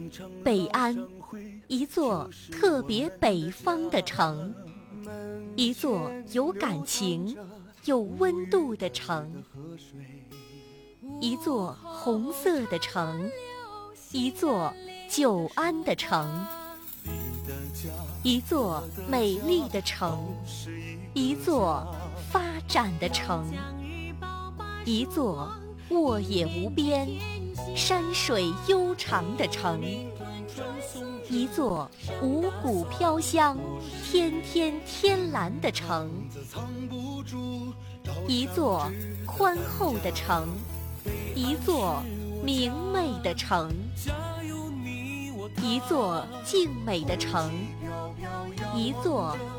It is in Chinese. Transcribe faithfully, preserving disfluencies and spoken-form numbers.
北安，一座特别北方的城，一座有感情、有温度的城，一座红色的城，一座久安的城，一座美丽的城，一座发展的城，一座沃野无边、山水悠长的城，一座五谷飘香、天天天蓝的城，一座宽厚的城，一座明媚的城，一座静美的城，一座